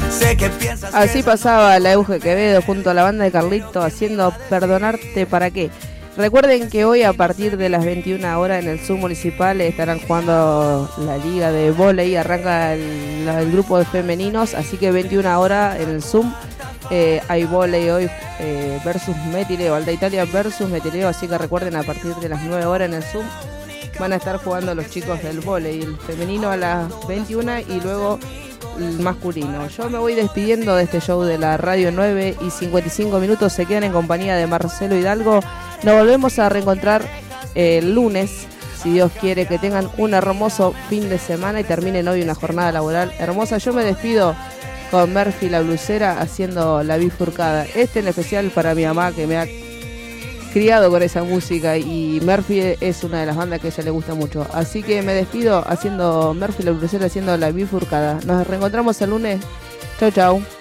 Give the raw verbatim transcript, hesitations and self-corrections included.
Sé que piensas. Así pasaba la Euge Quevedo junto a la banda de Carlito haciendo Perdonarte para qué. Recuerden que hoy a partir de las veintiuna horas en el Zoom municipal estarán jugando la liga de vóley, arranca el, el grupo de femeninos, así que veintiuna horas en el Zoom eh, hay vóley hoy eh, versus Metileo, Alta Italia versus Metileo, así que recuerden a partir de las nueve horas en el Zoom van a estar jugando los chicos del vóley, el femenino a las veintiuna y luego el masculino. Yo me voy despidiendo de este show de la Radio nueve y cincuenta y cinco minutos, se quedan en compañía de Marcelo Hidalgo. Nos volvemos a reencontrar el lunes, si Dios quiere, que tengan un hermoso fin de semana y terminen hoy una jornada laboral hermosa. Yo me despido con Murphy la blusera haciendo La Bifurcada. Este en especial para mi mamá que me ha criado con esa música y Murphy es una de las bandas que a ella le gusta mucho. Así que me despido haciendo Murphy la blusera haciendo La Bifurcada. Nos reencontramos el lunes. Chau, chau.